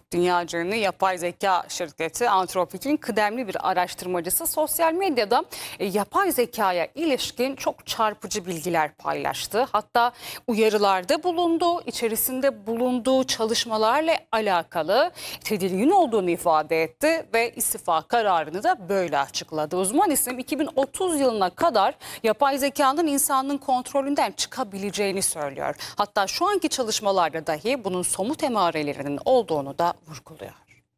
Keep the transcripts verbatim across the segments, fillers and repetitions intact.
Dünyaca ünlü yapay zeka şirketi Anthropic'in kıdemli bir araştırmacısı sosyal medyada e, yapay zekaya ilişkin çok çarpıcı bilgiler paylaştı. Hatta uyarılarda bulundu, içerisinde bulunduğu çalışmalarla alakalı tedirgin olduğunu ifade etti ve istifa kararını da böyle açıkladı. Uzman isim iki bin otuz yılına kadar yapay zekanın insanlığın kontrolünden çıkabileceğini söylüyor. Hatta şu anki çalışmalarda dahi bunun somut emarelerinin olduğunu da vurguluyor.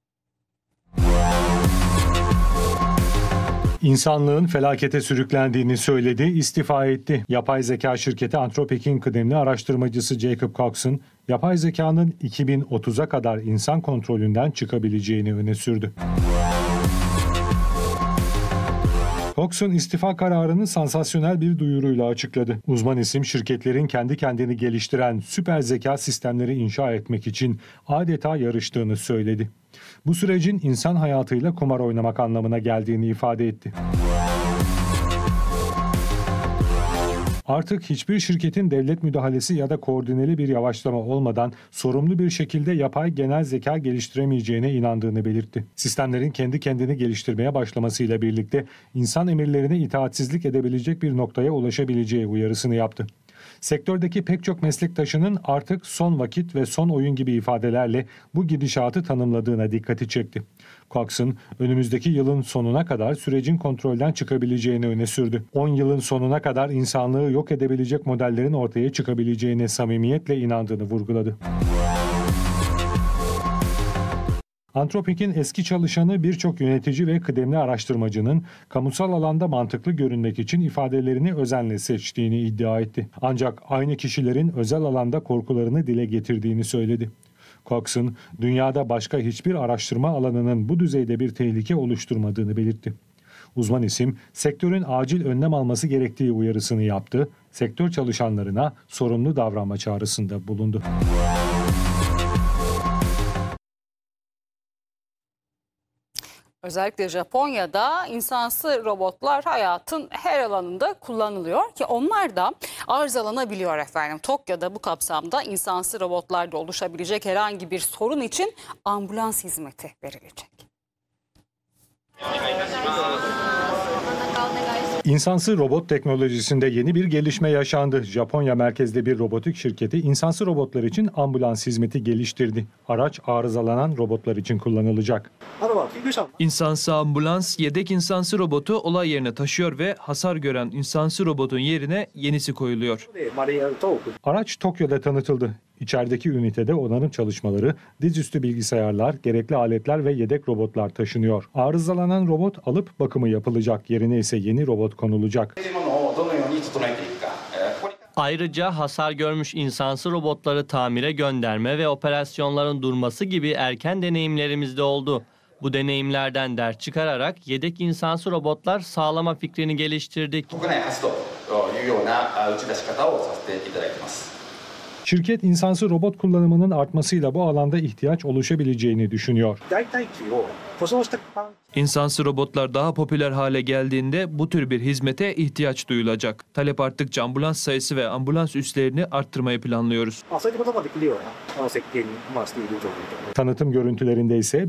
İnsanlığın felakete sürüklendiğini söyledi, istifa etti. Yapay zeka şirketi Anthropic'in kıdemli araştırmacısı Jacob Coxon, yapay zekanın iki bin otuza kadar insan kontrolünden çıkabileceğini öne sürdü. Coxon istifa kararını sansasyonel bir duyuruyla açıkladı. Uzman isim şirketlerin kendi kendini geliştiren süper zeka sistemleri inşa etmek için adeta yarıştığını söyledi. Bu sürecin insan hayatıyla kumar oynamak anlamına geldiğini ifade etti. Artık hiçbir şirketin devlet müdahalesi ya da koordineli bir yavaşlama olmadan sorumlu bir şekilde yapay genel zeka geliştiremeyeceğine inandığını belirtti. Sistemlerin kendi kendini geliştirmeye başlamasıyla birlikte insan emirlerine itaatsizlik edebilecek bir noktaya ulaşabileceği uyarısını yaptı. Sektördeki pek çok meslektaşının artık son vakit ve son oyun gibi ifadelerle bu gidişatı tanımladığına dikkati çekti. Coxon, önümüzdeki yılın sonuna kadar sürecin kontrolden çıkabileceğini öne sürdü. on yılın sonuna kadar insanlığı yok edebilecek modellerin ortaya çıkabileceğine samimiyetle inandığını vurguladı. Anthropic'in eski çalışanı birçok yönetici ve kıdemli araştırmacının kamusal alanda mantıklı görünmek için ifadelerini özenle seçtiğini iddia etti. Ancak aynı kişilerin özel alanda korkularını dile getirdiğini söyledi. Coxon, dünyada başka hiçbir araştırma alanının bu düzeyde bir tehlike oluşturmadığını belirtti. Uzman isim, sektörün acil önlem alması gerektiği uyarısını yaptı, sektör çalışanlarına sorumlu davranma çağrısında bulundu. Özellikle Japonya'da insansı robotlar hayatın her alanında kullanılıyor ki onlar da arızalanabiliyor efendim. Tokyo'da bu kapsamda insansı robotlarda oluşabilecek herhangi bir sorun için ambulans hizmeti verilecek. İnsansı robot teknolojisinde yeni bir gelişme yaşandı. Japonya merkezli bir robotik şirketi insansı robotlar için ambulans hizmeti geliştirdi. Araç arızalanan robotlar için kullanılacak. İnsansı ambulans yedek insansı robotu olay yerine taşıyor ve hasar gören insansı robotun yerine yenisi koyuluyor. Araç Tokyo'da tanıtıldı. İçerideki ünitede onarım çalışmaları, dizüstü bilgisayarlar, gerekli aletler ve yedek robotlar taşınıyor. Arızalanan robot alıp bakımı yapılacak, yerine ise yeni robot konulacak. Ayrıca hasar görmüş insansı robotları tamire gönderme ve operasyonların durması gibi erken deneyimlerimiz de oldu. Bu deneyimlerden ders çıkararak yedek insansı robotlar sağlama fikrini geliştirdik. Şirket insansı robot kullanımının artmasıyla bu alanda ihtiyaç oluşabileceğini düşünüyor. İnsansı robotlar daha popüler hale geldiğinde bu tür bir hizmete ihtiyaç duyulacak. Talep arttıkça ambulans sayısı ve ambulans üslerini arttırmayı planlıyoruz. Tanıtım görüntülerinde ise